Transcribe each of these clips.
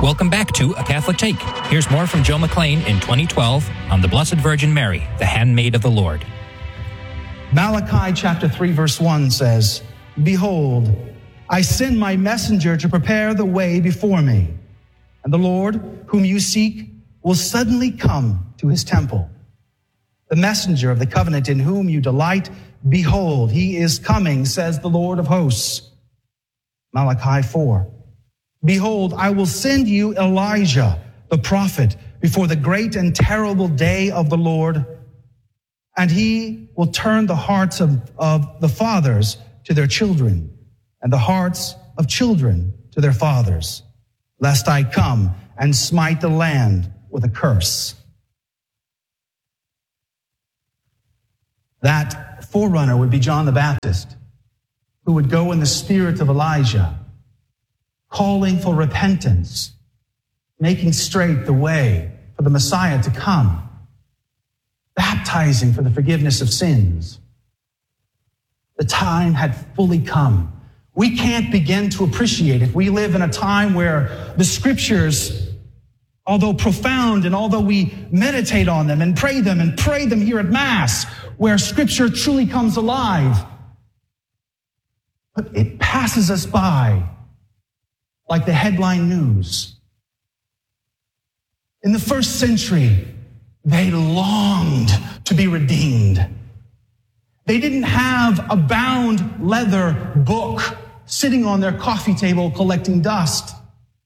Welcome back to A Catholic Take. Here's more from Joe McLean in 2012 on the Blessed Virgin Mary, the handmaid of the Lord. Malachi chapter 3 verse 1 says, "Behold, I send my messenger to prepare the way before me, and the Lord whom you seek will suddenly come to his temple. The messenger of the covenant in whom you delight, behold, he is coming, says the Lord of hosts." Malachi 4. "Behold, I will send you Elijah, the prophet, before the great and terrible day of the Lord, and he will turn the hearts of the fathers to their children, and the hearts of children to their fathers, lest I come and smite the land with a curse." That forerunner would be John the Baptist, who would go in the spirit of Elijah, calling for repentance, making straight the way for the Messiah to come, baptizing for the forgiveness of sins. The time had fully come. We can't begin to appreciate it. We live in a time where the scriptures, although profound and although we meditate on them and pray them here at Mass, where scripture truly comes alive, but it passes us by like the headline news. In the first century, they longed to be redeemed. They didn't have a bound leather book sitting on their coffee table collecting dust.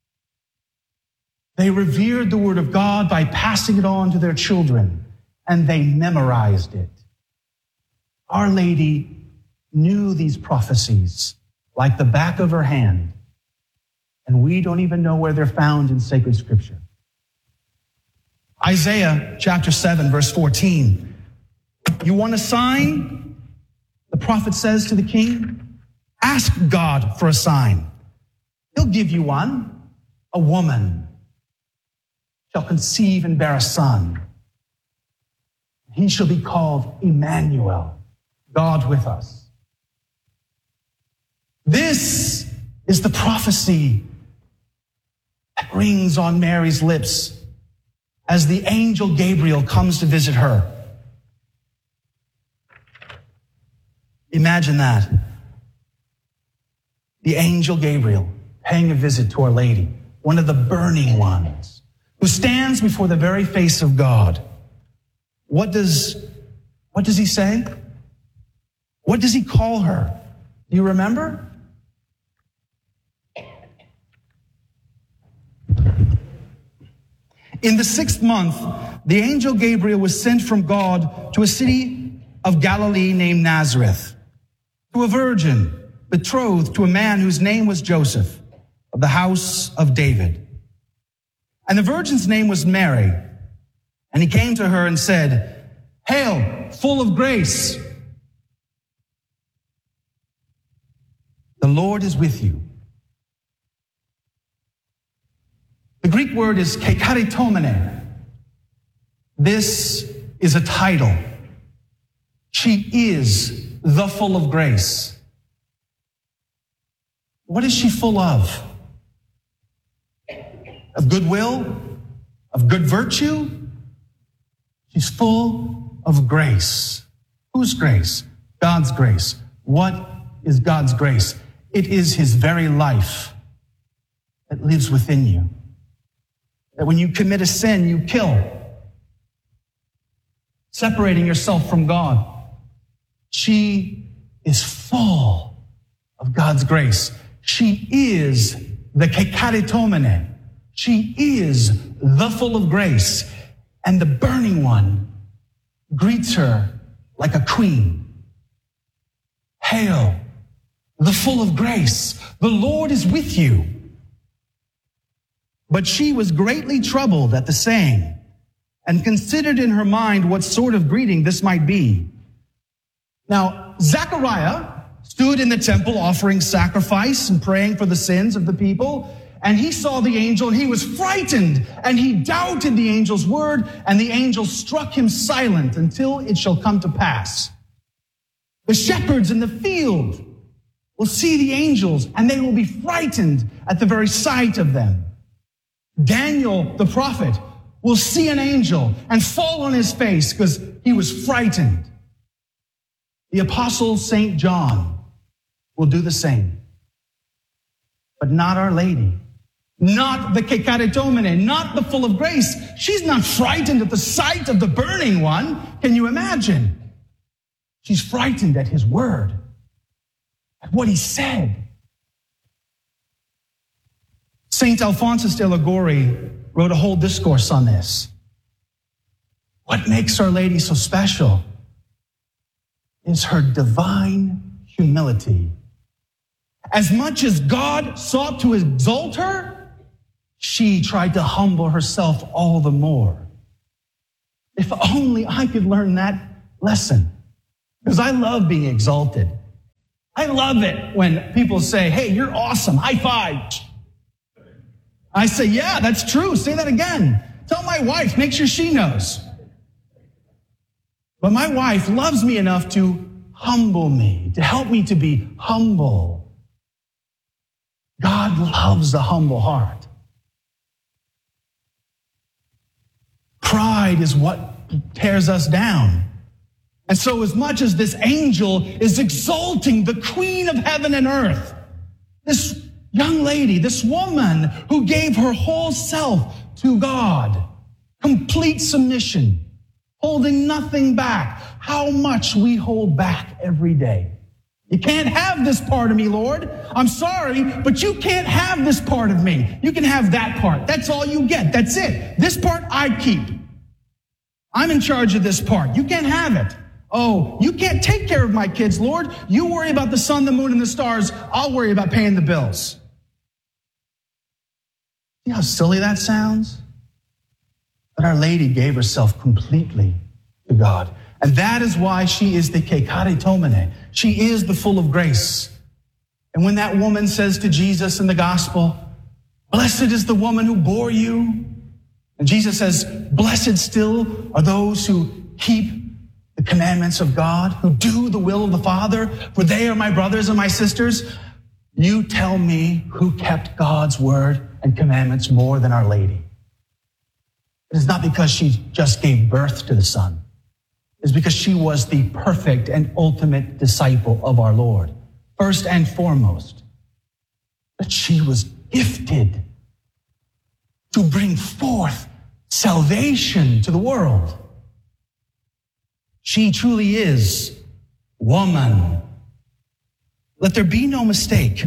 They revered the Word of God by passing it on to their children, and they memorized it. Our Lady knew these prophecies like the back of her hand, and we don't even know where they're found in sacred scripture. Isaiah chapter 7, verse 14. "You want a sign?" The prophet says to the king, "Ask God for a sign. He'll give you one. A woman shall conceive and bear a son. He shall be called Emmanuel, God with us." This is the prophecy that rings on Mary's lips as the angel Gabriel comes to visit her. Imagine that. The angel Gabriel paying a visit to Our Lady, one of the burning ones, who stands before the very face of God. What does he say? What does he call her? Do you remember? In the 6th month, the angel Gabriel was sent from God to a city of Galilee named Nazareth, to a virgin betrothed to a man whose name was Joseph, of the house of David. And the virgin's name was Mary. And he came to her and said, "Hail, full of grace. The Lord is with you." The Greek word is kecharitomene. This is a title. She is the full of grace. What is she full of? Of goodwill? Of good virtue? She's full of grace. Whose grace? God's grace. What is God's grace? It is his very life that lives within you. That when you commit a sin, you kill, separating yourself from God. She is full of God's grace. She is the kecharitomene. She is the full of grace. And the burning one greets her like a queen. "Hail, the full of grace. The Lord is with you." But she was greatly troubled at the saying, and considered in her mind what sort of greeting this might be. Now, Zechariah stood in the temple offering sacrifice and praying for the sins of the people, and he saw the angel, and he was frightened, and he doubted the angel's word, and the angel struck him silent until it shall come to pass. The shepherds in the field will see the angels, and they will be frightened at the very sight of them. Daniel, the prophet, will see an angel and fall on his face because he was frightened. The apostle St. John will do the same. But not Our Lady. Not the Kekaritomene, not the full of grace. She's not frightened at the sight of the burning one. Can you imagine? She's frightened at his word, at what he said. St. Alphonsus de Liguori wrote a whole discourse on this. What makes Our Lady so special is her divine humility. As much as God sought to exalt her, she tried to humble herself all the more. If only I could learn that lesson. Because I love being exalted. I love it when people say, hey, you're awesome, high five. I say, yeah, that's true. Say that again. Tell my wife, make sure she knows. But my wife loves me enough to humble me, to help me to be humble. God loves a humble heart. Pride is what tears us down. And so as much as this angel is exalting the Queen of heaven and earth, this young lady, this woman who gave her whole self to God, complete submission, holding nothing back. How much we hold back every day. You can't have this part of me, Lord. I'm sorry, but you can't have this part of me. You can have that part. That's all you get. That's it. This part I keep. I'm in charge of this part. You can't have it. Oh, you can't take care of my kids, Lord. You worry about the sun, the moon, and the stars. I'll worry about paying the bills. See how silly that sounds? But Our Lady gave herself completely to God. And that is why she is the Kekaritomene. She is the full of grace. And when that woman says to Jesus in the gospel, blessed is the woman who bore you. And Jesus says, blessed still are those who keep the commandments of God, who do the will of the Father, for they are my brothers and my sisters. You tell me who kept God's word and commandments more than Our Lady. It is not because she just gave birth to the Son. It's because she was the perfect and ultimate disciple of our Lord. First and foremost, that she was gifted to bring forth salvation to the world. She truly is woman. Let there be no mistake.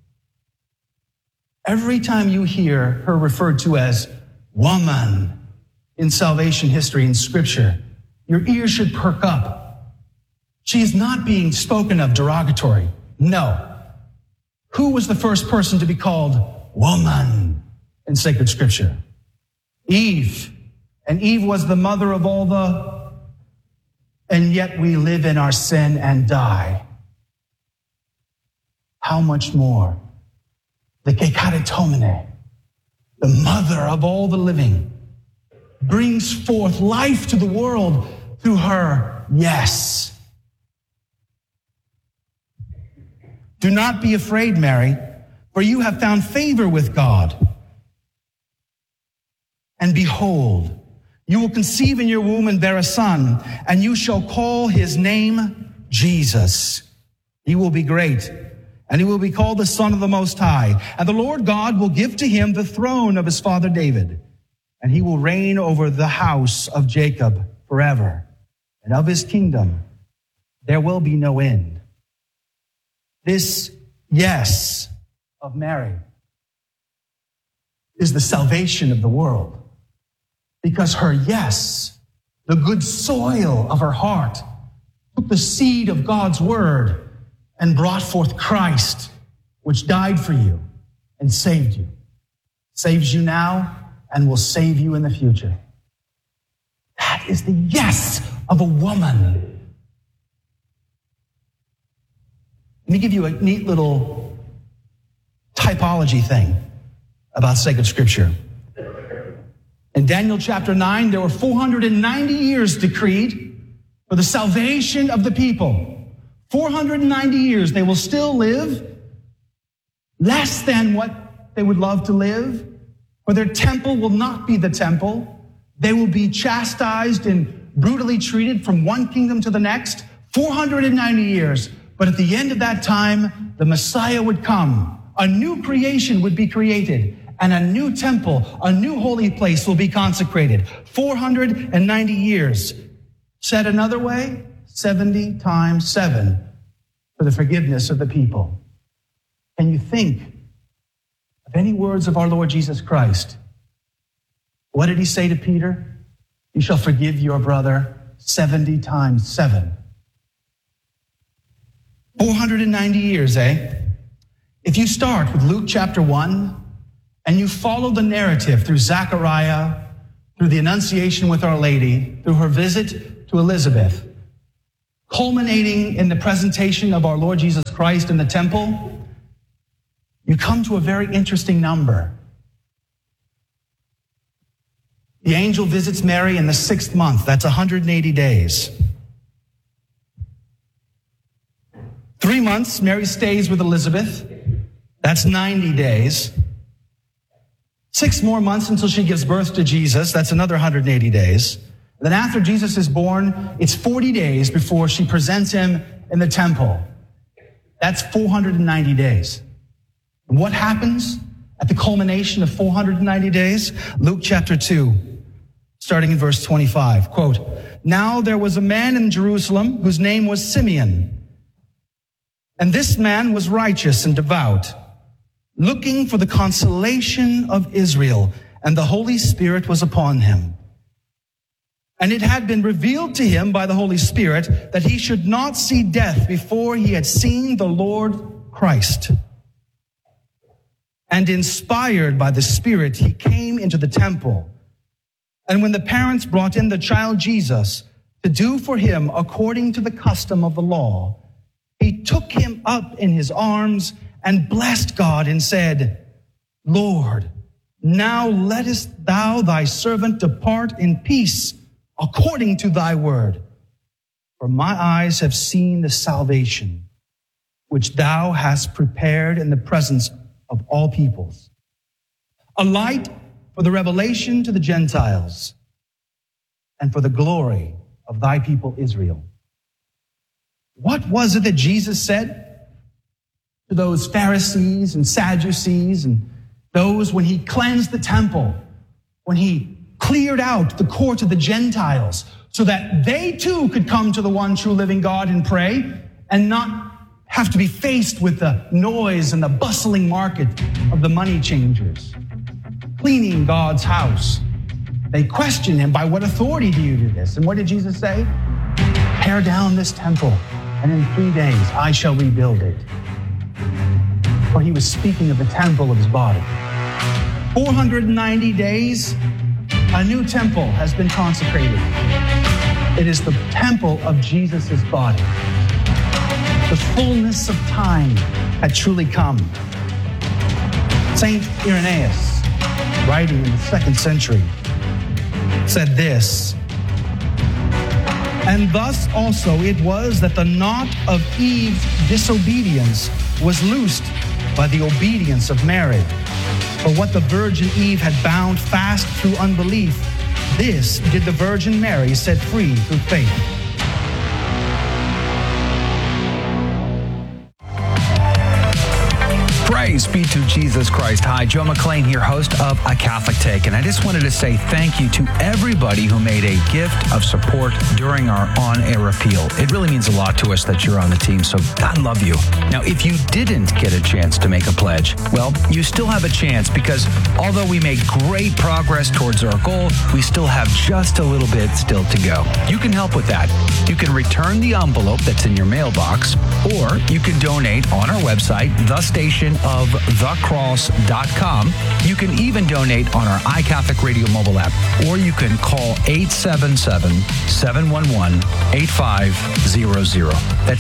Every time you hear her referred to as woman in salvation history in Scripture, your ears should perk up. She is not being spoken of derogatory. No. Who was the first person to be called woman in sacred Scripture? Eve. And Eve was the mother of all and yet we live in our sin and die. How much more? The Kekaritomene, the mother of all the living, brings forth life to the world through her yes. Do not be afraid, Mary, for you have found favor with God. And behold, you will conceive in your womb and bear a son, and you shall call his name Jesus. He will be great, and he will be called the Son of the Most High. And the Lord God will give to him the throne of his father David, and he will reign over the house of Jacob forever. And of his kingdom there will be no end. This yes of Mary is the salvation of the world. Because her yes, the good soil of her heart, took the seed of God's word and brought forth Christ, which died for you and saved you. Saves you now and will save you in the future. That is the yes of a woman. Let me give you a neat little typology thing about sacred Scripture. In Daniel chapter 9, there were 490 years decreed for the salvation of the people. 490 years. They will still live less than what they would love to live. For their temple will not be the temple. They will be chastised and brutally treated from one kingdom to the next, 490 years. But at the end of that time, the Messiah would come. A new creation would be created, and a new temple, a new holy place will be consecrated. 490 years. Said another way, 70 times 7 for the forgiveness of the people. Can you think of any words of our Lord Jesus Christ? What did he say to Peter? You shall forgive your brother 70 times 7. 490 years, eh? If you start with Luke chapter 1 and you follow the narrative through Zechariah, through the Annunciation with Our Lady, through her visit to Elizabeth, culminating in the presentation of our Lord Jesus Christ in the temple, you come to a very interesting number. The angel visits Mary in the 6th month. That's 180 days. 3 months, Mary stays with Elizabeth. That's 90 days. 6 more months until she gives birth to Jesus. That's another 180 days. Then after Jesus is born, it's 40 days before she presents him in the temple. That's 490 days. And what happens at the culmination of 490 days? Luke chapter 2, starting in verse 25. Quote, now there was a man in Jerusalem whose name was Simeon. And this man was righteous and devout, looking for the consolation of Israel, and the Holy Spirit was upon him. And it had been revealed to him by the Holy Spirit that he should not see death before he had seen the Lord Christ. And inspired by the Spirit, he came into the temple. And when the parents brought in the child Jesus to do for him according to the custom of the law, he took him up in his arms and blessed God and said, Lord, now lettest thou thy servant depart in peace according to thy word. For my eyes have seen the salvation which thou hast prepared in the presence of all peoples, a light for the revelation to the Gentiles and for the glory of thy people Israel. What was it that Jesus said to those Pharisees and Sadducees and those when he cleansed the temple, when he cleared out the court of the Gentiles so that they too could come to the one true living God and pray and not have to be faced with the noise and the bustling market of the money changers, cleaning God's house? They questioned him, by what authority do you do this? And what did Jesus say? Tear down this temple, and in 3 days I shall rebuild it. For he was speaking of the temple of his body. 490 days, a new temple has been consecrated. It is the temple of Jesus' body. The fullness of time had truly come. Saint Irenaeus, writing in the 2nd century, said this, and thus also it was that the knot of Eve's disobedience was loosed by the obedience of Mary. For what the Virgin Eve had bound fast through unbelief, this did the Virgin Mary set free through faith. Praise be to Jesus Christ. Hi, Joe McLean here, host of A Catholic Take. And I just wanted to say thank you to everybody who made a gift of support during our on-air appeal. It really means a lot to us that you're on the team, so God love you. Now, if you didn't get a chance to make a pledge, well, you still have a chance because although we made great progress towards our goal, we still have just a little bit still to go. You can help with that. You can return the envelope that's in your mailbox, or you can donate on our website, thestationofthecross.com. You can even donate on our iCatholic Radio mobile app, or you can call 877-711-8500. That's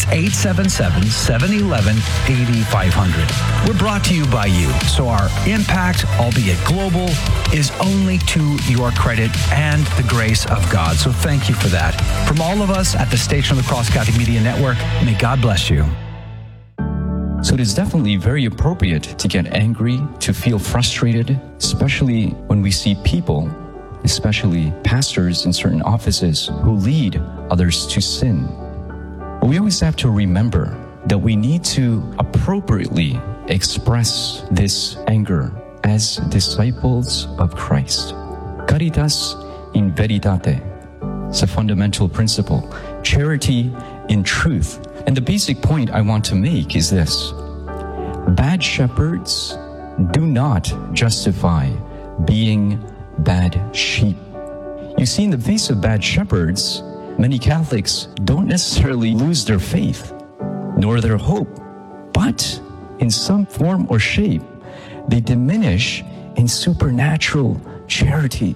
877-711-8500. We're brought to you by you, so our impact, albeit global, is only to your credit and the grace of God. So thank you for that. From all of us at the Station of the Cross Catholic Media Network, may God bless you. So it is definitely very appropriate to get angry, to feel frustrated, especially when we see people, especially pastors in certain offices, who lead others to sin. But we always have to remember that we need to appropriately express this anger as disciples of Christ. Caritas in veritate. It's a fundamental principle. Charity in truth. And the basic point I want to make is this. Bad shepherds do not justify being bad sheep. You see, in the face of bad shepherds, many Catholics don't necessarily lose their faith, nor their hope, but in some form or shape, they diminish in supernatural charity.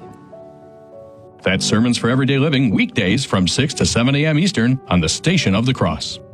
That's Sermons for Everyday Living, weekdays from 6 to 7 a.m. Eastern on the Station of the Cross.